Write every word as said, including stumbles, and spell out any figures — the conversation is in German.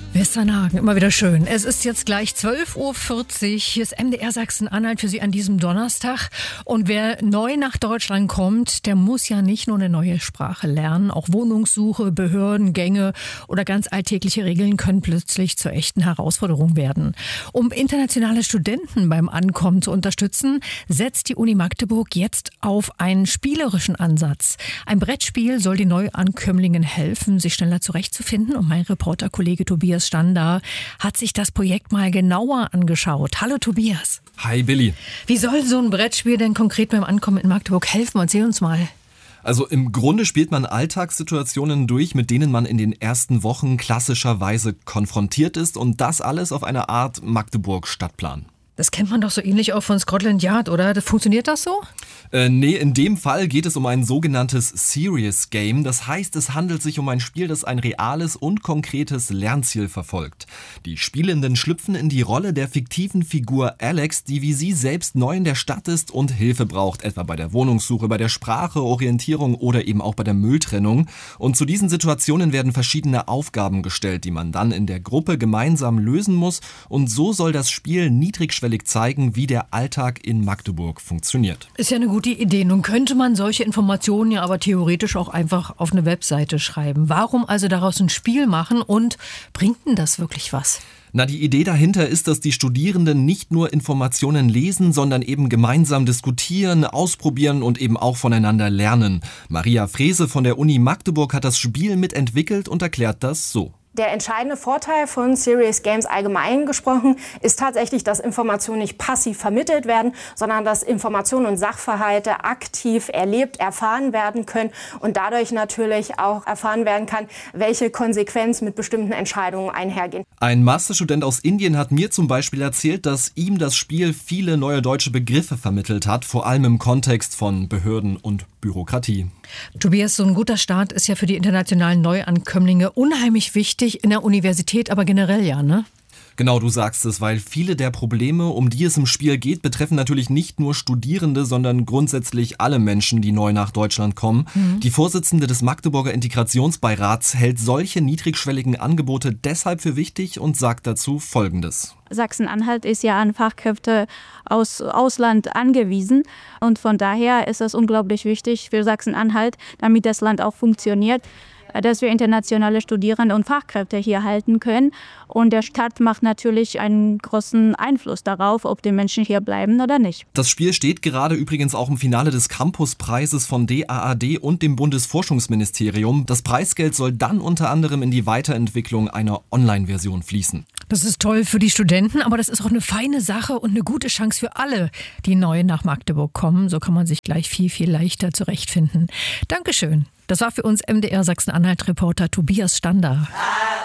Westernhagen, immer wieder schön. Es ist jetzt gleich zwölf Uhr vierzig. Hier ist M D R Sachsen-Anhalt für Sie an diesem Donnerstag. Und wer neu nach Deutschland kommt, der muss ja nicht nur eine neue Sprache lernen. Auch Wohnungssuche, Behördengänge oder ganz alltägliche Regeln können plötzlich zur echten Herausforderung werden. Um internationale Studenten beim Ankommen zu unterstützen, setzt die Uni Magdeburg jetzt auf einen spielerischen Ansatz. Ein Brettspiel soll den Neuankömmlingen helfen, sich schneller zurechtzufinden. Und mein Reporterkollege Tobias Stander hat sich das Projekt mal genauer angeschaut. Hallo Tobias. Hi Billy. Wie soll so ein Brettspiel denn konkret beim Ankommen in Magdeburg helfen? Erzähl uns mal. Also im Grunde spielt man Alltagssituationen durch, mit denen man in den ersten Wochen klassischerweise konfrontiert ist, und das alles auf eine Art Magdeburg-Stadtplan. Das kennt man doch so ähnlich auch von Scotland Yard, oder? Funktioniert das so? Äh, nee, in dem Fall geht es um ein sogenanntes Serious Game. Das heißt, es handelt sich um ein Spiel, das ein reales und konkretes Lernziel verfolgt. Die Spielenden schlüpfen in die Rolle der fiktiven Figur Alex, die wie sie selbst neu in der Stadt ist und Hilfe braucht, etwa bei der Wohnungssuche, bei der Sprache, Orientierung oder eben auch bei der Mülltrennung. Und zu diesen Situationen werden verschiedene Aufgaben gestellt, die man dann in der Gruppe gemeinsam lösen muss. Und so soll das Spiel niedrigschwellig zeigen, wie der Alltag in Magdeburg funktioniert. Ist ja eine gute Idee. Nun könnte man solche Informationen ja aber theoretisch auch einfach auf eine Webseite schreiben. Warum also daraus ein Spiel machen, und bringt denn das wirklich was? Na, die Idee dahinter ist, dass die Studierenden nicht nur Informationen lesen, sondern eben gemeinsam diskutieren, ausprobieren und eben auch voneinander lernen. Maria Frese von der Uni Magdeburg hat das Spiel mitentwickelt und erklärt das so. Der entscheidende Vorteil von Serious Games allgemein gesprochen ist tatsächlich, dass Informationen nicht passiv vermittelt werden, sondern dass Informationen und Sachverhalte aktiv erlebt, erfahren werden können und dadurch natürlich auch erfahren werden kann, welche Konsequenzen mit bestimmten Entscheidungen einhergehen. Ein Masterstudent aus Indien hat mir zum Beispiel erzählt, dass ihm das Spiel viele neue deutsche Begriffe vermittelt hat, vor allem im Kontext von Behörden und Bürokratie. Tobias, so ein guter Start ist ja für die internationalen Neuankömmlinge unheimlich wichtig, in der Universität aber generell ja, ne? Genau, du sagst es, weil viele der Probleme, um die es im Spiel geht, betreffen natürlich nicht nur Studierende, sondern grundsätzlich alle Menschen, die neu nach Deutschland kommen. Mhm. Die Vorsitzende des Magdeburger Integrationsbeirats hält solche niedrigschwelligen Angebote deshalb für wichtig und sagt dazu Folgendes. Sachsen-Anhalt ist ja an Fachkräfte aus Ausland angewiesen, und von daher ist es unglaublich wichtig für Sachsen-Anhalt, damit das Land auch funktioniert, dass wir internationale Studierende und Fachkräfte hier halten können. Und der Staat macht natürlich einen großen Einfluss darauf, ob die Menschen hier bleiben oder nicht. Das Spiel steht gerade übrigens auch im Finale des Campuspreises von D A A D und dem Bundesforschungsministerium. Das Preisgeld soll dann unter anderem in die Weiterentwicklung einer Online-Version fließen. Das ist toll für die Studenten, aber das ist auch eine feine Sache und eine gute Chance für alle, die neu nach Magdeburg kommen. So kann man sich gleich viel, viel leichter zurechtfinden. Dankeschön. Das war für uns M D R Sachsen-Anhalt-Reporter Tobias Stander.